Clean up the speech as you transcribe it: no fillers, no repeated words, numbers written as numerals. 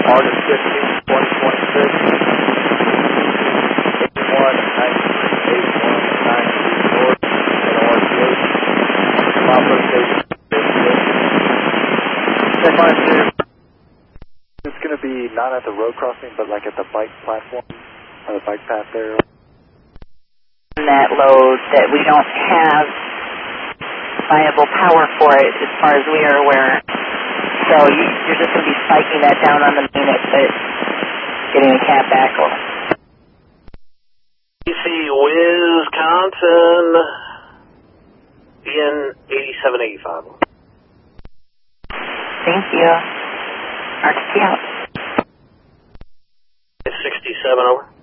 August 15th, 2026. 81938192 North at RTA. Milestone Station. Check line here. It's going to be not at the road crossing, but like at the bike platform, or the bike path there. That load that we don't have viable power for it as far as we are aware. So you're just going to be spiking that down on the main exit, getting the cab back over. DC Wisconsin, in 8785. Thank you. RTT out. 67 over.